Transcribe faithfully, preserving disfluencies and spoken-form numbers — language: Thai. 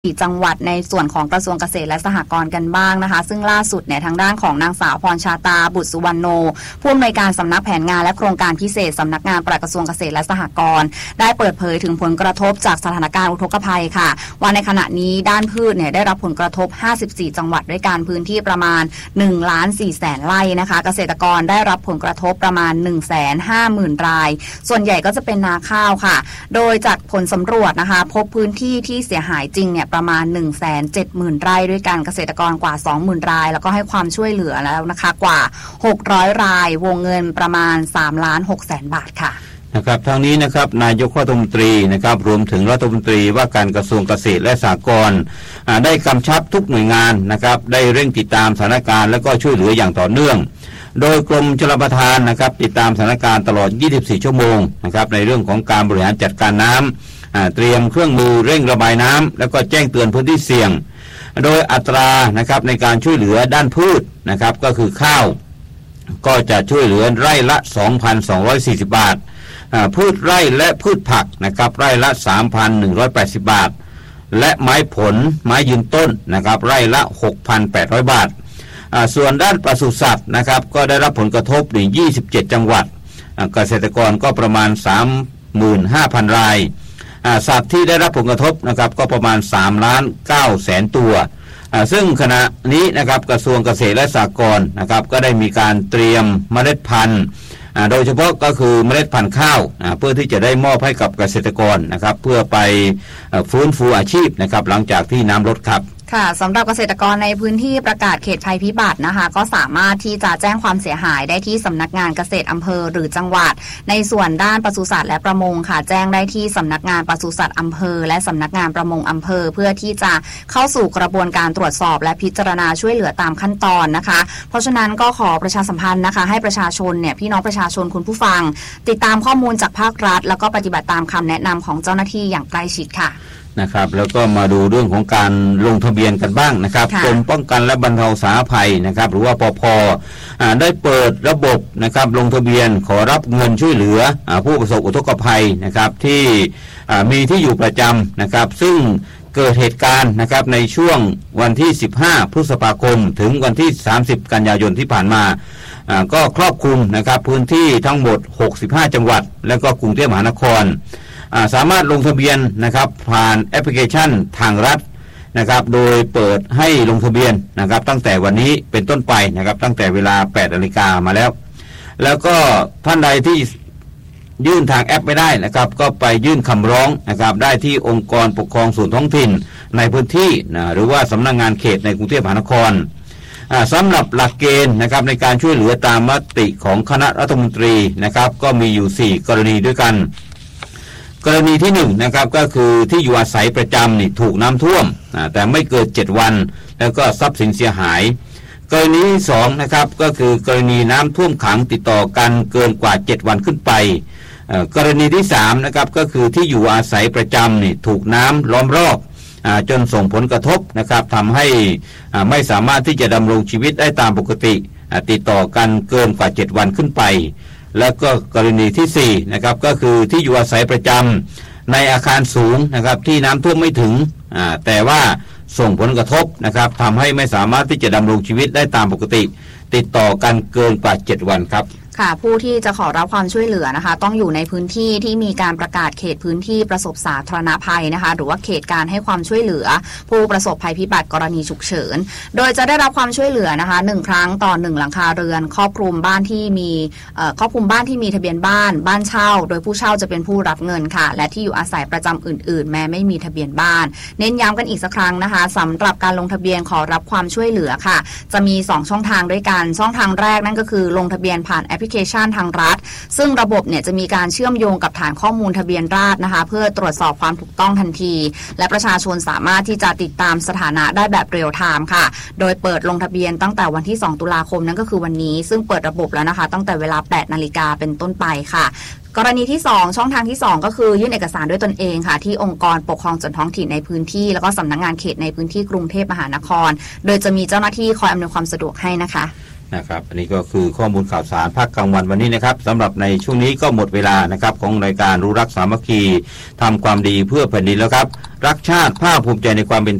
จังหวัดในส่วนของกระทรวงเกษตรและสหกรณ์กันบ้างนะคะซึ่งล่าสุดเนี่ยทางด้านของนางสาวพรชาตาบุตรสุวรรณโนผู้อำนวยการสำนักแผนงานและโครงการพิเศษสำนักงานปลัดกระทรวงเกษตรและสหกรณ์ได้เปิดเผยถึงผลกระทบจากสถานการณ์อุทกภัยค่ะว่าในขณะนี้ด้านพืชเนี่ยได้รับผลกระทบห้าสิบสี่จังหวัดด้วยกันพื้นที่ประมาณ หนึ่งล้านสี่แสน ไร่นะคะเกษตรกรได้รับผลกระทบประมาณ หนึ่งแสนห้าหมื่น รายส่วนใหญ่ก็จะเป็นนาข้าวค่ะโดยจากผลสำรวจนะคะพบพื้นที่ที่เสียหายจริงเนี่ยประมาณ หนึ่งแสนเจ็ดหมื่น ไร่ด้วยกันเกษตรกรกว่า สองหมื่น รายแล้วก็ให้ความช่วยเหลือแล้วนะคะกว่าหกร้อยรายวงเงินประมาณ สามล้านหกแสน บาทค่ะนะครับทางนี้นะครับนายกรัฐมนตรีนะครับรวมถึงรัฐมนตรีว่าการกระทรวงเกษตรและสหกรณ์ได้กำชับทุกหน่วยงานนะครับได้เร่งติดตามสถานการณ์และก็ช่วยเหลืออย่างต่อเนื่องโดยกรมชลประทานนะครับติดตามสถานการณ์ตลอดยี่สิบสี่ชั่วโมงนะครับในเรื่องของการบริหารจัดการน้ำเตรียมเครื่องมือเร่งระบายน้ำแล้วก็แจ้งเตือนพื้นที่เสี่ยงโดยอัตรานะครับในการช่วยเหลือด้านพืชนะครับก็คือข้าวก็จะช่วยเหลือไร่ละ สองพันสองร้อยสี่สิบ บาทพืชไร่และพืชผักนะครับไร่ละ สามพันหนึ่งร้อยแปดสิบ บาทและไม้ผลไม้ยืนต้นนะครับไร่ละ หกพันแปดร้อย บาทส่วนด้านปศุสัตว์นะครับก็ได้รับผลกระทบในยี่สิบเจ็ดจังหวัดเกษตรกรก็ประมาณ สามหมื่นห้าพัน รายสัตว์ที่ได้รับผลกระทบนะครับก็ประมาณสามล้านเก้าแสนตัวซึ่งขณะนี้นะครับกระทรวงเกษตรและสหกรณ์นะครับก็ได้มีการเตรียมเมล็ดพันธุ์โดยเฉพาะก็คือเมล็ดพันธุ์ข้าวเพื่อที่จะได้มอบให้กับเกษตรกรนะครับเพื่อไปฟื้นฟูอาชีพนะครับหลังจากที่น้ำลดครับค่ะสำหรับเกษตรกรในพื้นที่ประกาศเขตภัยพิบัตินะคะก็สามารถที่จะแจ้งความเสียหายได้ที่สำนักงานเกษตรอำเภอหรือจังหวัดในส่วนด้านปศุสัตว์และประมงค่ะแจ้งได้ที่สำนักงานปศุสัตว์อำเภอและสำนักงานประมงอำเภอเพื่อที่จะเข้าสู่กระบวนการตรวจสอบและพิจารณาช่วยเหลือตามขั้นตอนนะคะเพราะฉะนั้นก็ขอประชาสัมพันธ์นะคะให้ประชาชนเนี่ยพี่น้องประชาชนคุณผู้ฟังติดตามข้อมูลจากภาครัฐแล้วก็ปฏิบัติตามคำแนะนำของเจ้าหน้าที่อย่างใกล้ชิดค่ะนะครับแล้วก็มาดูเรื่องของการลงทะเบียนกันบ้างนะครับกรมป้องกันและบรรเทาสาธารณภัยนะครับหรือว่าปภ.ได้เปิดระบบนะครับลงทะเบียนขอรับเงินช่วยเหลือผู้ประสบอุทกภัยนะครับที่มีที่อยู่ประจำนะครับซึ่งเกิดเหตุการณ์นะครับในช่วงวันที่สิบห้าพฤษภาคมถึงวันที่สามสิบกันยายนที่ผ่านมาก็ครอบคลุมนะครับพื้นที่ทั้งหมดหกสิบห้าจังหวัดและก็กรุงเทพมหานครสามารถลงทะเบียนนะครับผ่านแอปพลิเคชันทางรัฐนะครับโดยเปิดให้ลงทะเบียนนะครับตั้งแต่วันนี้เป็นต้นไปนะครับตั้งแต่เวลา แปดนาฬิกามาแล้วแล้วก็ท่านใดที่ยื่นทางแอปไม่ได้นะครับก็ไปยื่นคำร้องนะครับได้ที่องค์กรปกครองส่วนท้องถิ่นในพื้นที่นะหรือว่าสำนักงานเขตในกรุงเทพมหานครสำหรับหลักเกณฑ์นะครับในการช่วยเหลือตามมติของคณะรัฐมนตรีนะครับก็มีอยู่สี่กรณีด้วยกันกรณีที่หนึ่งนะครับก็คือที่อยู่อาศัยประจำนี่ถูกน้ำท่วมแต่ไม่เกินเจ็ดวันแล้วก็ทรัพย์สินเสียหายกรณีที่สองนะครับก็คือกรณีน้ำท่วมขังติดต่อกันเกินกว่าเจ็ดวันขึ้นไปกรณีที่สามนะครับก็คือที่อยู่อาศัยประจำนี่ถูกน้ำล้อมรอบจนส่งผลกระทบนะครับทำให้ไม่สามารถที่จะดำรงชีวิตได้ตามปกติติดต่อกันเกินกว่าเจ็ดวันขึ้นไปแล้วก็กรณีที่สี่นะครับก็คือที่อยู่อาศัยประจำในอาคารสูงนะครับที่น้ำท่วมไม่ถึงแต่ว่าส่งผลกระทบนะครับทำให้ไม่สามารถที่จะดำรงชีวิตได้ตามปกติติดต่อกันเกินกว่าเจ็ดวันครับค่ะผู้ที่จะขอรับความช่วยเหลือนะคะต้องอยู่ในพื้นที่ที่มีการประกาศเขตพื้นที่ประสบสาธารณภัยนะคะหรือว่าเขตการให้ความช่วยเหลือผู้ประสบภัยพิบัติกรณีฉุกเฉินโดยจะได้รับความช่วยเหลือนะคะหนึ่งครั้งต่อหนึ่งหลังคาเรือนครอบคลุมบ้านที่มีครอบคลุมบ้านที่มีทะเบียนบ้านบ้านเช่าโดยผู้เช่าจะเป็นผู้รับเงินค่ะและที่อยู่อาศัยประจำอื่นๆแม้ไม่มีทะเบียนบ้านเน้นย้ำกันอีกสักครั้งนะคะสำหรับการลงทะเบียนขอรับความช่วยเหลือค่ะจะมีสองช่องทางด้วยกันช่องทางแรกนั่นก็คือลงทะเบียนผ่านแอปพลิเคชันทางรัฐซึ่งระบบเนี่ยจะมีการเชื่อมโยงกับฐานข้อมูลทะเบียนราษฎร์นะคะเพื่อตรวจสอบความถูกต้องทันทีและประชาชนสามารถที่จะติดตามสถานะได้แบบเรียลไทม์ค่ะโดยเปิดลงทะเบียนตั้งแต่วันที่สองตุลาคมนั่นก็คือวันนี้ซึ่งเปิดระบบแล้วนะคะตั้งแต่เวลาแปดนาฬิกาเป็นต้นไปค่ะกรณีที่สองช่องทางที่สองก็คือยื่นเอกสารด้วยตนเองค่ะที่องค์กรปกครองส่วนท้องถิ่นในพื้นที่แล้วก็สำนักงานเขตในพื้นที่กรุงเทพมหานครโดยจะมีเจ้าหน้าที่คอยอำนวยความสะดวกให้นะคะนะครับอันนี้ก็คือข้อมูลข่าวสารภาคกลางวันวันนี้นะครับสำหรับในช่วงนี้ก็หมดเวลานะครับของรายการรู้รักสามัคคีทำความดีเพื่อแผ่นดินแล้วครับรักชาติภาคภูมิใจในความเป็น